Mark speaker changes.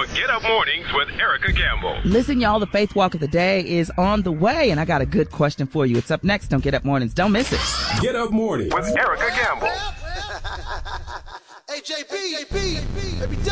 Speaker 1: on Get Up Mornings with Erica Gamble.
Speaker 2: Listen, y'all, the Faith Walk of the Day is on the way, and I got a good question for you. It's up next on Get Up Mornings. Don't miss it.
Speaker 1: Get Up Mornings with Erica Gamble.
Speaker 3: Hey, JB.